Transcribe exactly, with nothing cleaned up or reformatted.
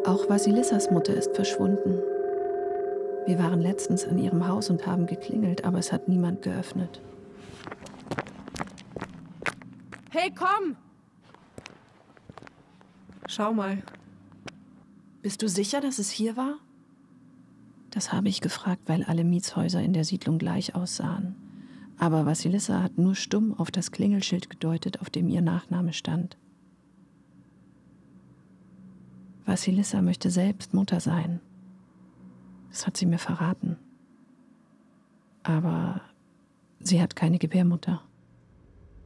Auch Vasilissas Mutter ist verschwunden. Wir waren letztens an ihrem Haus und haben geklingelt, aber es hat niemand geöffnet. Hey, komm! Schau mal. Bist du sicher, dass es hier war? Das habe ich gefragt, weil alle Mietshäuser in der Siedlung gleich aussahen. Aber Vasilissa hat nur stumm auf das Klingelschild gedeutet, auf dem ihr Nachname stand. Vasilissa möchte selbst Mutter sein. Das hat sie mir verraten. Aber sie hat keine Gebärmutter.